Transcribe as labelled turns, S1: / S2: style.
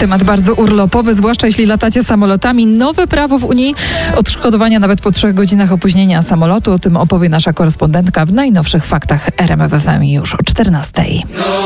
S1: Temat bardzo urlopowy, zwłaszcza jeśli latacie samolotami. Nowe prawo w Unii, odszkodowania nawet po 3 godzinach opóźnienia samolotu. O tym opowie nasza korespondentka w najnowszych faktach RMF FM już o 14:00.